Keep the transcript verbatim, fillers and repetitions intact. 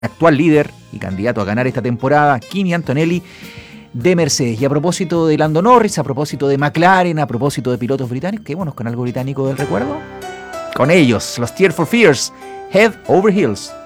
actual líder y candidato a ganar esta temporada, Kimi Antonelli, de Mercedes. Y a propósito de Lando Norris, a propósito de McLaren, a propósito de pilotos británicos, quedémonos con algo británico del recuerdo. Con ellos, los Tears for Fears, Head Over Heels.